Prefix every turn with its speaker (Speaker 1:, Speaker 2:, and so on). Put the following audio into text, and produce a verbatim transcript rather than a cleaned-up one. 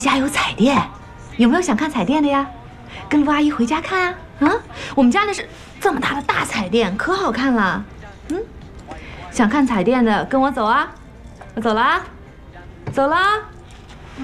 Speaker 1: 家有彩电，有没有想看彩电的呀？跟卢阿姨回家看啊！啊，我们家那是这么大的大彩电，可好看了。嗯，想看彩电的跟我走啊！我走了啊，走了啊。